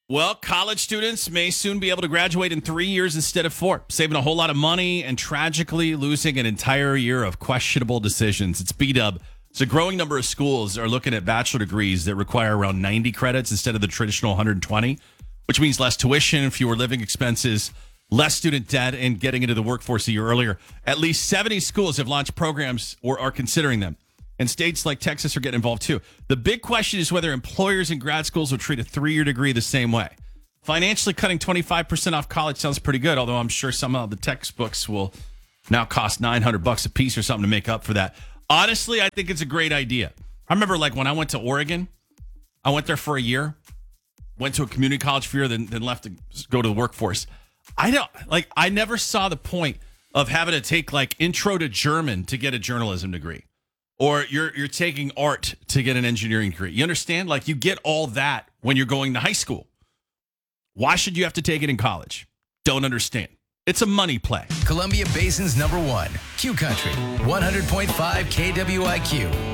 Well, college students may soon be able to graduate in 3 years instead of 4, saving a whole lot of money and tragically losing an entire year of questionable decisions. It's B-Dub. So a growing number of schools are looking at bachelor degrees that require around 90 credits instead of the traditional 120, which means less tuition, fewer living expenses, less student debt, and getting into the workforce a year earlier. At least 70 schools have launched programs or are considering them. And states like Texas are getting involved too. The big question is whether employers and grad schools will treat a 3-year degree the same way. Financially cutting 25% off college sounds pretty good, although I'm sure some of the textbooks will now cost $900 a piece or something to make up for that. Honestly, I think it's a great idea. I remember like when I went to Oregon, I went there for a year, went to a community college for a year, then left to go to the workforce. I never saw the point of having to take like intro to German to get a journalism degree. Or you're taking art to get an engineering degree. You understand? Like you get all that when you're going to high school. Why should you have to take it in college? Don't understand. It's a money play. Columbia Basin's #1, Q Country, 100.5 KWIQ.